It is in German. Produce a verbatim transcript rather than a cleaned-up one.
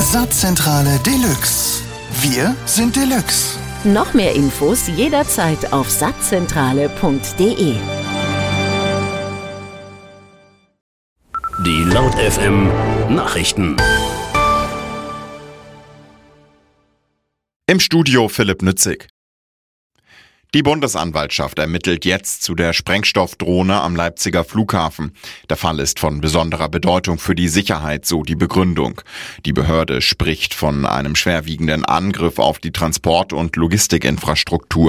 Saatzentrale Deluxe. Wir sind Deluxe. Noch mehr Infos jederzeit auf saatzentrale punkt de. Die Laut F M Nachrichten. Im Studio Philipp Nützig. Die Bundesanwaltschaft ermittelt jetzt zu der Sprengstoffdrohne am Leipziger Flughafen. Der Fall ist von besonderer Bedeutung für die Sicherheit, so die Begründung. Die Behörde spricht von einem schwerwiegenden Angriff auf die Transport- und Logistikinfrastruktur.